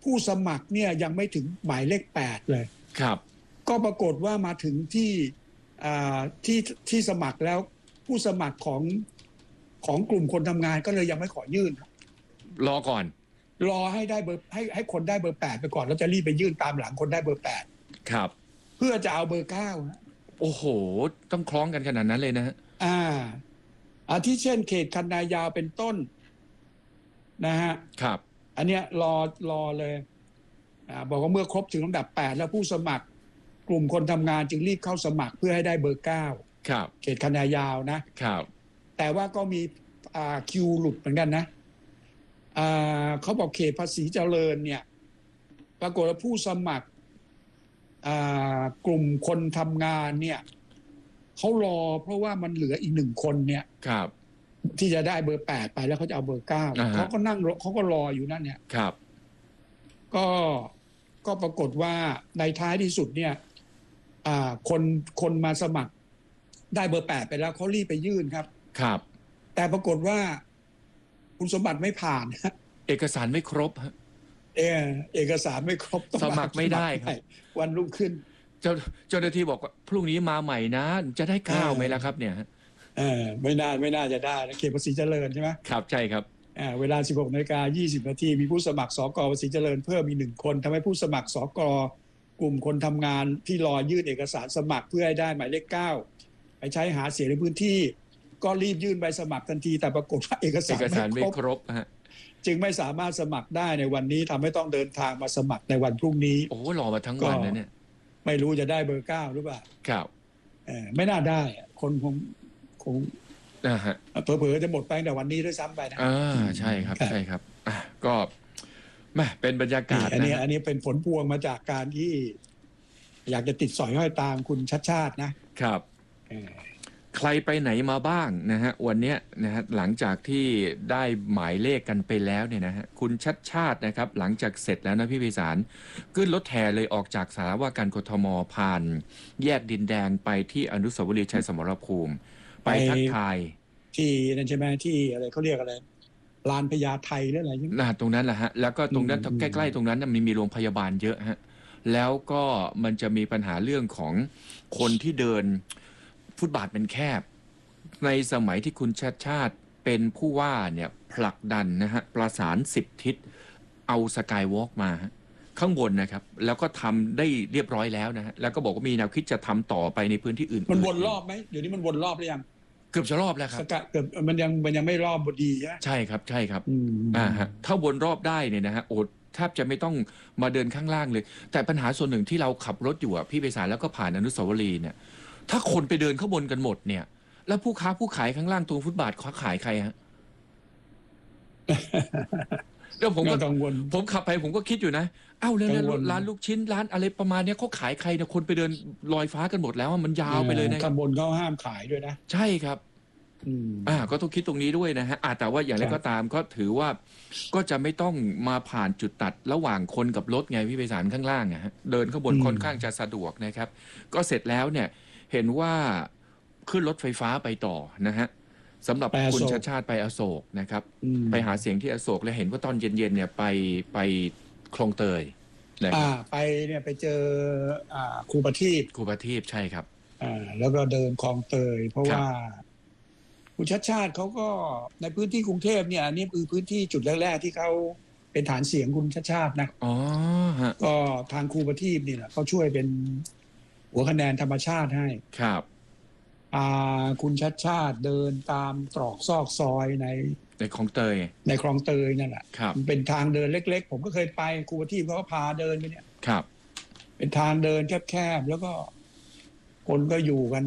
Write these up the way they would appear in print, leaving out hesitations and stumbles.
ผู้สมัครเนี่ยยังไม่ถึงหมายเลข8เลยครับก็ปรากฏว่ามาถึงที่สมัครแล้วผู้สมัครของกลุ่มคนทำงานก็เลยยังไม่ขอยื่นรอก่อนรอให้ได้เบอร์ให้คนได้เบอร์8ไปก่อนแล้วจะรีบไปยื่นตามหลังคนได้เบอร์8 ครับเพื่อจะเอาเบอร์9นะโอ้โหต้องคล้องกันขนาดนั้นเลยนะฮะที่เช่นเขตคันนายาวเป็นต้นนะฮะครับอันเนี้ยรอเลยบอกว่าเมื่อครบถึงลำดับ8แล้วผู้สมัครกลุ่มคนทำงานจึงรีบเข้าสมัครเพื่อให้ได้เบอร์9 ครับเขตคันนายาวนะครับแต่ว่าก็มีคิวหลุดเหมือนกันนะเขาบอกเขตภาษีเจริญเนี่ยปรากฏว่าผู้สมัครกลุ่มคนทำงานเนี่ยเขารอเพราะว่ามันเหลืออีก1คนเนี่ยครับที่จะได้เบอร์8ไปแล้วเขาจะเอาเบอร์9เขาก็นั่งเขาก็รออยู่นั่นเนี่ยครับก็ปรากฏว่าในท้ายที่สุดเนี่ยคนมาสมัครได้เบอร์8ไปแล้วเขารีบไปยื่นครับครับแต่ปรากฏว่าคุณสมบัติไม่ผ่านเอกสารไม่ครบฮะเอกสารไม่ครบสมัครไม่ได้ครับวันรุ่งขึ้นเจ้าหน้าที่บอกว่าพรุ่งนี้มาใหม่นะจะได้9ไหมล่ะครับเนี่ยไม่น่าจะได้นะเขตภาษีเจริญใช่ไหมครับใช่ครับเวลา 16:20 น.มีผู้สมัครสก.ภาษีเจริญเพิ่มมี1คนทำให้ผู้สมัครสก.กลุ่มคนทำงานที่รอยื่นเอกสารสมัครเพื่อให้ได้หมายเลข9ไปใช้หาเสียงในพื้นที่ก็รีบยื่นใบสมัครทันทีแต่ปรากฏว่าเอกสารไม่ครบจึงไม่สามารถสมัครได้ในวันนี้ทำให้ต้องเดินทางมาสมัครในวันพรุ่งนี้โอ้รอมาทั้งวันนะเนี่ยไม่รู้จะได้เบอร์9หรือเปล่าครับไม่น่าได้คนคงเผลอๆจะหมดไปแต่วันนี้ด้วยซ้ำไปนะใช่ครับใช่ครับก็แม่เป็นบรรยากาศอันนี้เป็นผลพวงมาจากการที่อยากจะติดสอยห้อยตามคุณชัดชาตินะครับใครไปไหนมาบ้างนะฮะวันนี้นะฮะหลังจากที่ได้หมายเลขกันไปแล้วเนี่ยนะฮะคุณชัดชาตินะครับหลังจากเสร็จแล้วนะพี่ไพศาลขึ้นรถแห่เลยออกจากสารว่าการกทมผ่านแยกดินแดงไปที่อนุสาวรีย์ชัยสมรภูมิไปทักทายที่นั่นใช่ไหมที่อะไรเขาเรียกอะไรลานพญาไทหรืออะไรใช่ไหมตรงนั้นแหละฮะแล้วก็ตรงนั้นใกล้ๆตรงนั้นมันมีโรงพยาบาลเยอะฮะแล้วก็มันจะมีปัญหาเรื่องของคนที่เดินฟุตบาทเป็นแคบในสมัยที่คุณชัดชาติเป็นผู้ว่าเนี่ยผลักดันนะฮะประสาน10 ทิศเอาสกายวอล์กมาข้างบนนะครับแล้วก็ทำได้เรียบร้อยแล้วนะฮะแล้วก็บอกว่ามีแนวคิดจะทำต่อไปในพื้นที่อื่นมันวนรอบไหมเดี๋ยวนี้มันวนรอบหรือยังเกือบจะรอบแล้วครับเกือบมันยังไม่รอบบดีใช่ไหมใช่ครับใช่ครับถ้าวนรอบได้เนี่ยนะฮะโอ้แทบจะไม่ต้องมาเดินข้างล่างเลยแต่ปัญหาส่วนหนึ่งที่เราขับรถอยู่พี่ไพศาลแล้วก็ผ่านอนุสาวรีย์เนี่ยถ้าคนไปเดินข้างบนกันหมดเนี่ยแล้วผู้ค้าผู้ขายข้างล่างตรงฟุตบาทเขาขายใครฮะแล้วผมก็ผมขับไปผมก็คิดอยู่นะแล้วร้านลูกชิ้นร้านอะไรประมาณนี้เขาขายใครเนี่ยคนไปเดินลอยฟ้ากันหมดแล้วมันยาวไปเลยนะข้างบนเขาห้ามขายด้วยนะใช่ครับก็ต้องคิดตรงนี้ด้วยนะฮะแต่ว่าอย่างไรก็ตามก็ถือว่าก็จะไม่ต้องมาผ่านจุดตัดระหว่างคนกับรถไงพี่ไพศาลข้างล่างฮะเดินข้างบนค่อนข้างจะสะดวกนะครับก็เสร็จแล้วเนี่ยเห็นว่าขึ้นรถไฟฟ้าไปต่อนะฮะสำหรับคุณชัดชาติไปอโศกนะครับไปหาเสียงที่อโศกและเห็นว่าตอนเย็นๆเนี่ยไปคลองเตยไปเนี่ยไปเจอครูประทีปใช่ครับแล้วก็เดินคลองเตยเพราะว่าคุณชัดชาติเขาก็ในพื้นที่กรุงเทพเนี่ยนี่คือพื้นที่จุดแรกๆที่เขาเป็นฐานเสียงคุณชัดชาตินะก็ทางครูประทีปนี่แหละเขาช่วยเป็นหัวคะแนนธรรมชาติให้ครับคุณชัดชาติเดินตามตรอกซอกซอยในคลองเตยนั่นแหละมันเป็นทางเดินเล็กๆผมก็เคยไปครูประทีปเขาก็พาเดินไปเนี่ยครับเป็นทางเดินแคบๆแล้วก็คนก็อยู่กัน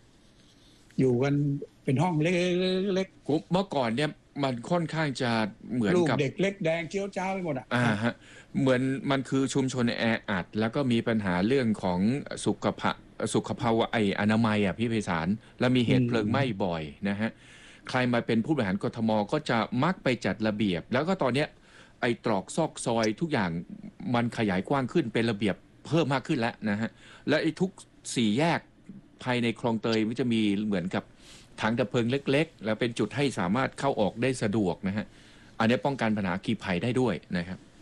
เป็นห้องเล็กๆเมื่อก่อนเนี่ยมันค่อนข้างจะเหมือนกับลูกเด็กเล็กแดงเจียวจ้าวไปหมดฮะเหมือนมันคือชุมชนแออัดแล้วก็มีปัญหาเรื่องของสุขภาวะอนามัยพี่ไพศาลแล้วมีเหตุเพลิงไหม้บ่อยนะฮะใครมาเป็นผู้บริหารกทมก็จะมักไปจัดระเบียบแล้วก็ตอนเนี้ยไอ้ตรอกซอกซอยทุกอย่างมันขยายกว้างขึ้นเป็นระเบียบเพิ่มมากขึ้นแล้วนะฮะและไอ้ทุก4 แยกภายในคลองเตยมันจะมีเหมือนกับถังดับเพลิงเล็กๆแล้วเป็นจุดให้สามารถเข้าออกได้สะดวกนะฮะอันนี้ป้องกันปัญหาอัคคีภัยได้ด้วยนะครับ